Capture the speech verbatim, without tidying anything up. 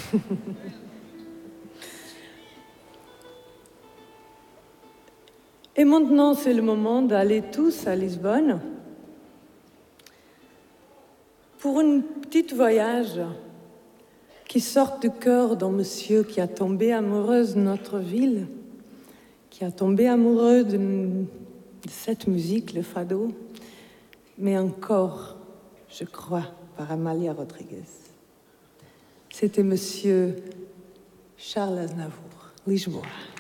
Et maintenant, c'est le moment d'aller tous à Lisbonne pour un petit voyage qui sort du cœur d'un monsieur qui a tombé amoureux de notre ville, qui a tombé amoureux de, de cette musique, le fado, mais encore, je crois, par Amalia Rodriguez. C'était monsieur Charles Aznavour, Lisboa.